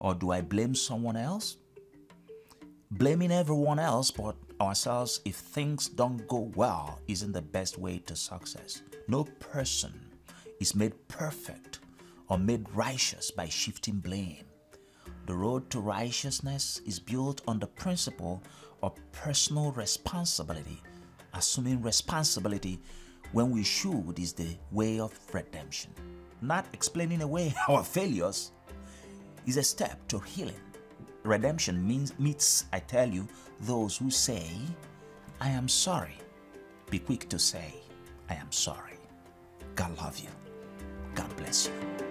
Or do I blame someone else? Blaming everyone else but ourselves if things don't go well isn't the best way to success. No person is made perfect or made righteous by shifting blame. The road to righteousness is built on the principle of personal responsibility. Assuming responsibility when we should is the way of redemption. Not explaining away our failures is a step to healing. Redemption meets, I tell you, those who say, I am sorry. Be quick to say, I am sorry. God love you. God bless you.